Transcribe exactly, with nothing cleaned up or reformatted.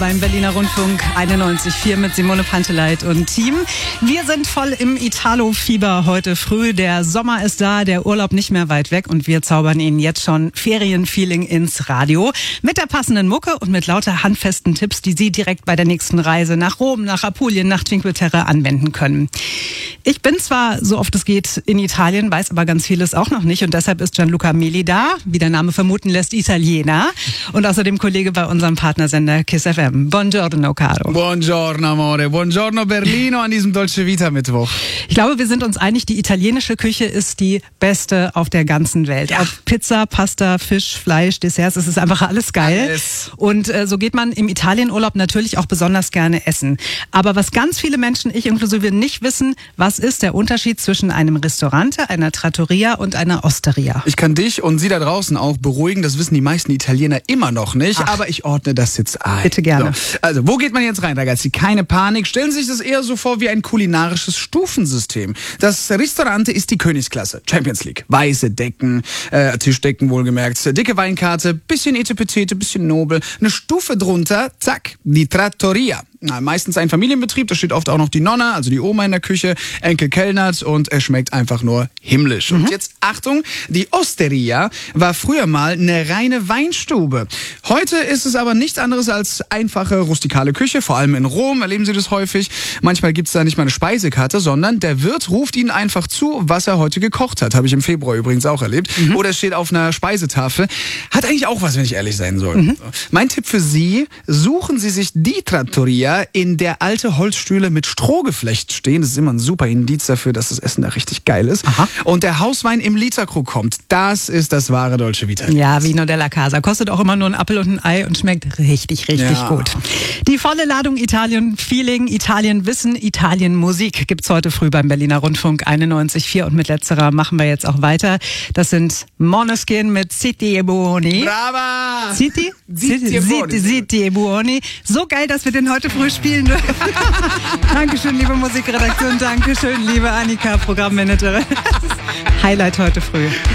beim Berliner Rundfunk einundneunzig Komma vier mit Simone Panteleit und Team. Wir sind voll im Italo-Fieber heute früh. Der Sommer ist da, der Urlaub nicht mehr weit weg und wir zaubern Ihnen jetzt schon Ferienfeeling ins Radio. Mit der passenden Mucke und mit lauter handfesten Tipps, die Sie direkt bei der nächsten Reise nach Rom, nach Apulien, nach Cinque Terre anwenden können. Ich bin zwar, so oft es geht, in Italien, weiß aber ganz vieles auch noch nicht und deshalb ist Gianluca Meli da, wie der Name vermuten lässt, Italiener und außerdem Kollege bei unserem Partnersender KISS F M. Buongiorno, caro. Buongiorno, amore. Buongiorno, Berlino an diesem Dolce Vita Mittwoch. Ich glaube, wir sind uns einig, die italienische Küche ist die beste auf der ganzen Welt. Ja. Ob Pizza, Pasta, Fisch, Fleisch, Desserts, es ist einfach alles geil. Alles. Und äh, so geht man im Italienurlaub natürlich auch besonders gerne essen. Aber was ganz viele Menschen, ich inklusive, nicht wissen, was ist der Unterschied zwischen einem Ristorante, einer Trattoria und einer Osteria? Ich kann dich und Sie da draußen auch beruhigen, das wissen die meisten Italiener immer noch nicht, Ach. aber ich ordne das jetzt ein. Bitte gerne. So. Also, wo geht man jetzt rein, ragazzi? Keine Panik, stellen Sie sich das eher so vor wie ein kulinarisches Stufensystem. Das Ristorante ist die Königsklasse, Champions League. Weiße Decken, äh, Tischdecken wohlgemerkt, dicke Weinkarte, bisschen Etepetete, bisschen nobel. Eine Stufe drunter, zack, die Trattoria. Na, meistens ein Familienbetrieb, da steht oft auch noch die Nonna, also die Oma in der Küche, Enkel kellnert und es schmeckt einfach nur himmlisch. Mhm. Und jetzt Achtung, die Osteria war früher mal eine reine Weinstube. Heute ist es aber nichts anderes als einfache rustikale Küche, vor allem in Rom erleben Sie das häufig. Manchmal gibt's da nicht mal eine Speisekarte, sondern der Wirt ruft Ihnen einfach zu, was er heute gekocht hat. Habe ich im Februar übrigens auch erlebt. Mhm. Oder es steht auf einer Speisetafel. Hat eigentlich auch was, wenn ich ehrlich sein soll. Mhm. Mein Tipp für Sie, suchen Sie sich die Trattoria, in der alte Holzstühle mit Strohgeflecht stehen. Das ist immer ein super Indiz dafür, dass das Essen da richtig geil ist. Aha. Und der Hauswein im Literkrug kommt. Das ist das wahre Dolce Vita. Ja, Vino della Casa. Kostet auch immer nur ein Apfel und ein Ei und schmeckt richtig, richtig Ja. gut. Die volle Ladung Italien-Feeling, Italien-Wissen, Italien-Musik gibt's heute früh beim Berliner Rundfunk einundneunzig Komma vier und mit letzterer machen wir jetzt auch weiter. Das sind Måneskin mit Zitti e Buoni. Brava! Zitti? Zitti e Buoni. Zitti, Zitti e Buoni. So geil, dass wir den heute früh spielen dürfen. Dankeschön, liebe Musikredaktion. Dankeschön, liebe Annika, Programmmanagerin. Highlight heute früh.